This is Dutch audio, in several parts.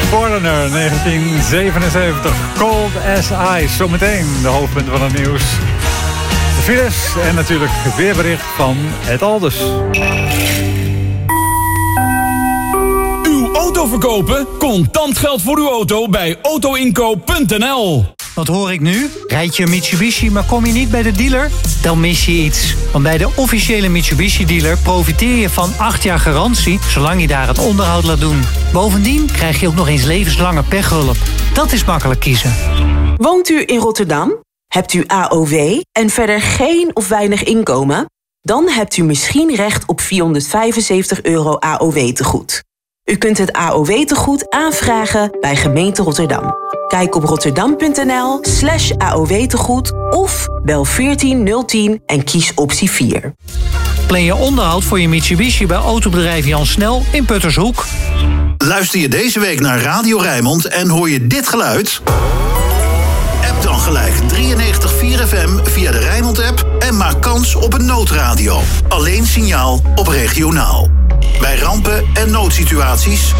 Foreigner, 1977. Cold as Ice. Zometeen de hoofdpunten van het nieuws. De files en natuurlijk het weerbericht van Ed Alders. Uw auto verkopen? Contant geld voor uw auto bij autoinkoop.nl. Wat hoor ik nu? Rijd je een Mitsubishi, maar kom je niet bij de dealer? Dan mis je iets. Want bij de officiële Mitsubishi-dealer profiteer je van 8 jaar garantie, zolang je daar het onderhoud laat doen. Bovendien krijg je ook nog eens levenslange pechhulp. Dat is makkelijk kiezen. Woont u in Rotterdam? Hebt u AOW en verder geen of weinig inkomen? Dan hebt u misschien recht op €475 AOW-tegoed. U kunt het AOW-tegoed aanvragen bij gemeente Rotterdam. Kijk op rotterdam.nl/AOW-tegoed of bel 14010 en kies optie 4. Plan je onderhoud voor je Mitsubishi bij autobedrijf Jan Snel in Puttershoek. Luister je deze week naar Radio Rijnmond en hoor je dit geluid? App dan gelijk 93.4 FM via de Rijnmond-app en maak kans op een noodradio. Alleen signaal op regionaal. Bij rampen en noodsituaties.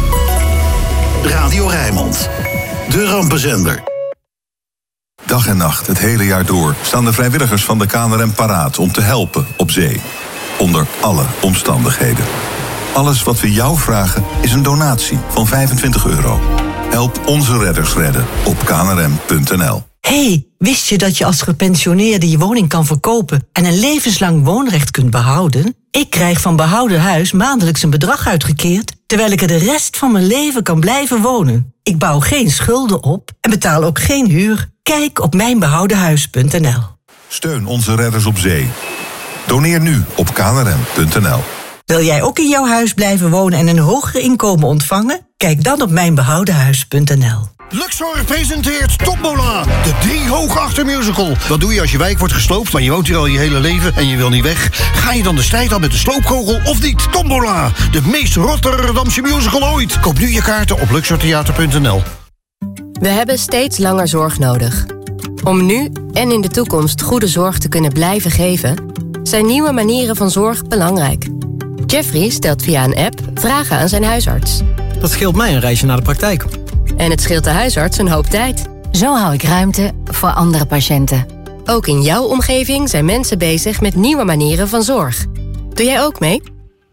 Radio Rijnmond. De rampenzender. Dag en nacht, het hele jaar door, staan de vrijwilligers van de KNRM paraat om te helpen op zee. Onder alle omstandigheden. Alles wat we jou vragen is een donatie van €25. Help onze redders redden op knrm.nl. Hey, wist je dat je als gepensioneerde je woning kan verkopen en een levenslang woonrecht kunt behouden? Ik krijg van Behouden Huis maandelijks een bedrag uitgekeerd, terwijl ik er de rest van mijn leven kan blijven wonen. Ik bouw geen schulden op en betaal ook geen huur. Kijk op mijnbehoudenhuis.nl. Steun onze redders op zee. Doneer nu op knrm.nl. Wil jij ook in jouw huis blijven wonen en een hoger inkomen ontvangen? Kijk dan op mijnbehoudenhuis.nl. Luxor presenteert Tombola, de 3 Hoogachter musical. Wat doe je als je wijk wordt gesloopt, maar je woont hier al je hele leven en je wil niet weg? Ga je dan de strijd aan met de sloopkogel of niet? Tombola, de meest Rotterdamse musical ooit. Koop nu je kaarten op luxortheater.nl. We hebben steeds langer zorg nodig. Om nu en in de toekomst goede zorg te kunnen blijven geven, zijn nieuwe manieren van zorg belangrijk. Jeffrey stelt via een app vragen aan zijn huisarts. Dat scheelt mij een reisje naar de praktijk. En het scheelt de huisarts een hoop tijd. Zo hou ik ruimte voor andere patiënten. Ook in jouw omgeving zijn mensen bezig met nieuwe manieren van zorg. Doe jij ook mee?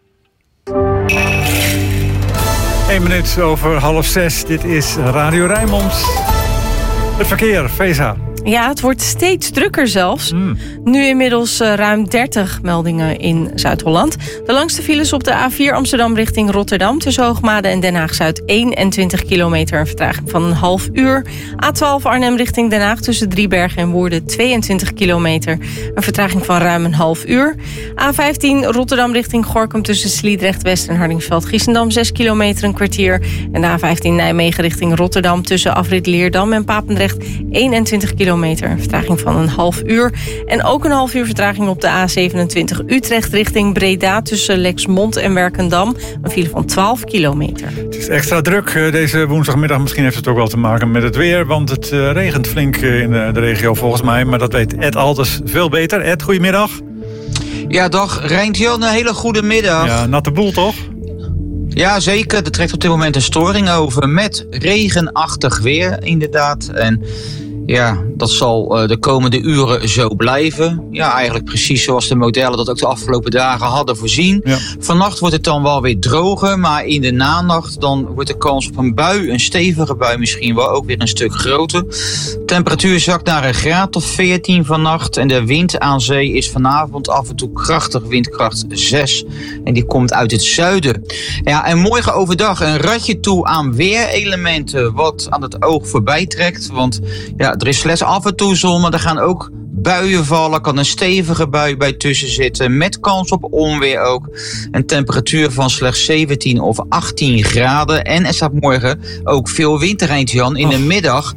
1 minuut over 5:30. Dit is Radio Rijnmond. Het verkeer, Feza. Ja, het wordt steeds drukker zelfs. Nu inmiddels ruim 30 meldingen in Zuid-Holland. De langste files op de A4 Amsterdam richting Rotterdam. Tussen Hoogmade en Den Haag-Zuid 21 kilometer. Een vertraging van een half uur. A12 Arnhem richting Den Haag tussen Driebergen en Woerden 22 kilometer. Een vertraging van ruim een half uur. A15 Rotterdam richting Gorinchem tussen Sliedrecht-West en Hardingsveld-Giessendam 6 kilometer, een kwartier. En de A15 Nijmegen richting Rotterdam tussen Afrit Leerdam en Papendrecht 21 kilometer. Een vertraging van een half uur. En ook een half uur vertraging op de A27 Utrecht richting Breda tussen Lexmond en Werkendam. Een file van 12 kilometer. Het is extra druk deze woensdagmiddag. Misschien heeft het ook wel te maken met het weer. Want het regent flink in de regio volgens mij. Maar dat weet Ed Alders veel beter. Ed, goedemiddag. Ja, dag Rijntjan. Een hele goede middag. Ja, natte boel toch? Ja, zeker. Er trekt op dit moment een storing over met regenachtig weer inderdaad. En ja, dat zal de komende uren zo blijven. Ja, eigenlijk precies zoals de modellen dat ook de afgelopen dagen hadden voorzien. Ja. Vannacht wordt het dan wel weer droger, maar in de nanacht dan wordt de kans op een bui, een stevige bui misschien wel ook weer een stuk groter. Temperatuur zakt naar een graad of 14 vannacht en de wind aan zee is vanavond af en toe krachtig, windkracht 6. En die komt uit het zuiden. Ja, en morgen overdag een ratje toe aan weerelementen wat aan het oog voorbij trekt, want ja, er is slechts af en toe zon, maar er gaan ook buien vallen. Kan een stevige bui bij tussen zitten, met kans op onweer ook. Een temperatuur van slechts 17 of 18 graden. En er staat morgen ook veel wind, Rijntjan. In de middag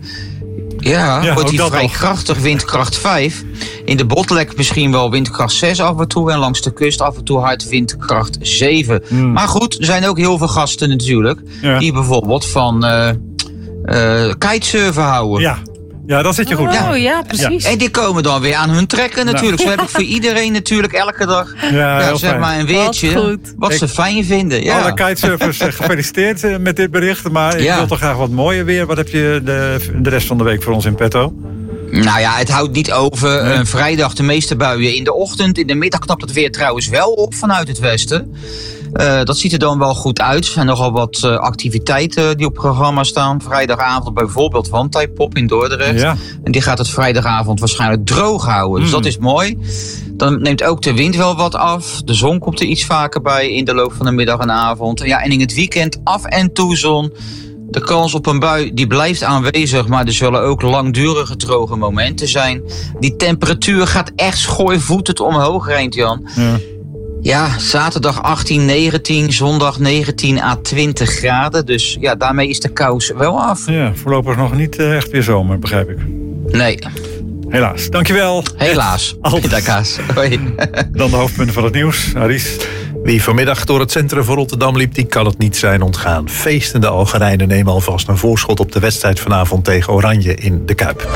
wordt die vrij krachtig, windkracht 5. In de Botlek misschien wel windkracht 6 af en toe. En langs de kust af en toe hard windkracht 7. Maar goed, er zijn ook heel veel gasten natuurlijk. Ja. Die bijvoorbeeld van kitesurfen houden. Ja. Ja, dan zit je goed. Ja, precies. En die komen dan weer aan hun trekken natuurlijk. Zo heb ik voor iedereen natuurlijk elke dag zeg maar een weertje wat ze fijn vinden. Ja. Alle kitesurfers, gefeliciteerd met dit bericht. Maar ik wil toch graag wat mooier weer. Wat heb je de rest van de week voor ons in petto? Nou ja, het houdt niet over. Vrijdag de meeste buien in de ochtend. In de middag knapt het weer trouwens wel op vanuit het westen. Dat ziet er dan wel goed uit. Er zijn nogal wat activiteiten die op programma staan. Vrijdagavond bijvoorbeeld Wandtijpop in Dordrecht. Ja. En die gaat het vrijdagavond waarschijnlijk droog houden. Dus dat is mooi. Dan neemt ook de wind wel wat af. De zon komt er iets vaker bij in de loop van de middag en avond. Ja, en in het weekend af en toe zon. De kans op een bui die blijft aanwezig, maar er zullen ook langdurige droge momenten zijn. Die temperatuur gaat echt schoorvoetend omhoog, Reintjan. Ja, zaterdag 18, 19, zondag 19 à 20 graden. Dus ja, daarmee is de kous wel af. Ja, voorlopig nog niet echt weer zomer, begrijp ik. Nee. Helaas. Dankjewel. Helaas. Pindakaas. Hoi. Dan de hoofdpunten van het nieuws. Aris. Wie vanmiddag door het centrum van Rotterdam liep, die kan het niet zijn ontgaan. Feestende Algerijnen nemen alvast een voorschot op de wedstrijd vanavond tegen Oranje in de Kuip.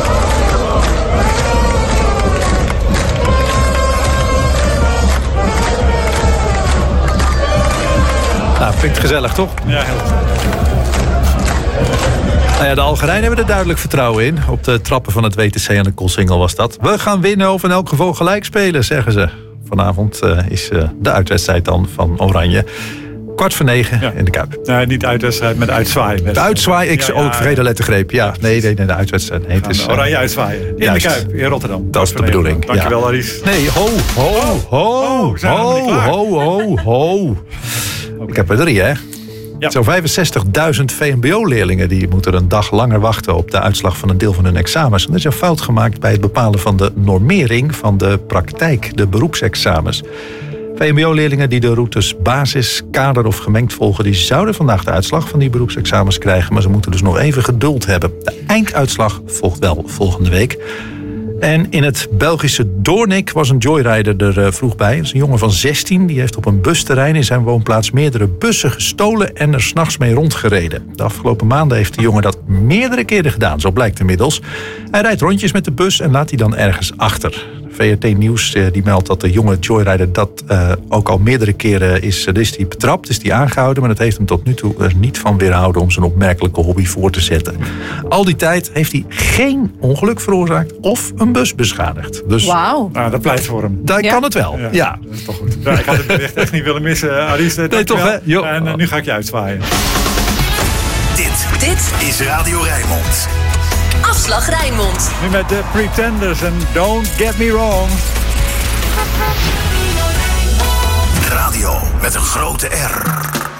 Nou, klinkt gezellig, toch? Ja, heel goed. Nou ja, de Algerijnen hebben er duidelijk vertrouwen in. Op de trappen van het WTC aan de Koolsingel was dat. We gaan winnen of in elk geval gelijk spelen, zeggen ze. Vanavond is de uitwedstrijd dan van Oranje. 8:45 in de Kuip. Nee, niet uitwedstrijd, met uitzwaaien. De uitzwaai, ook vergeten lettergreep. Ja, nee, de uitwedstrijd. Nee, het is Oranje uitzwaaien. In de Kuip, in Rotterdam. Dat is de bedoeling. Dankjewel, Aris. Nee, ho. Ik heb er 3, hè? Ja. Zo'n 65.000 VMBO-leerlingen die moeten een dag langer wachten op de uitslag van een deel van hun examens. En er is een fout gemaakt bij het bepalen van de normering van de praktijk, de beroepsexamens. VMBO-leerlingen die de routes basis, kader of gemengd volgen, die zouden vandaag de uitslag van die beroepsexamens krijgen, maar ze moeten dus nog even geduld hebben. De einduitslag volgt wel volgende week. En in het Belgische Doornik was een joyrider er vroeg bij. Dat is een jongen van 16. Die heeft op een busterrein in zijn woonplaats meerdere bussen gestolen en er 's nachts mee rondgereden. De afgelopen maanden heeft de jongen dat meerdere keren gedaan, zo blijkt inmiddels. Hij rijdt rondjes met de bus en laat die dan ergens achter. VRT Nieuws die meldt dat de jonge joyrider dat ook al meerdere keren is die betrapt, is die aangehouden. Maar dat heeft hem tot nu toe er niet van weerhouden om zijn opmerkelijke hobby voor te zetten. Al die tijd heeft hij geen ongeluk veroorzaakt of een bus beschadigd. Dus, wauw. Nou, dat pleit voor hem. Daar kan het wel. Ja. Dat is toch goed. Ja, ik had het bericht echt niet willen missen, Aris. Nee, toch hè? Jo. En nu ga ik je uitzwaaien. Dit is Radio Rijnmond. Afslag Rijnmond. Nu met de Pretenders en Don't Get Me Wrong. Radio met een grote R.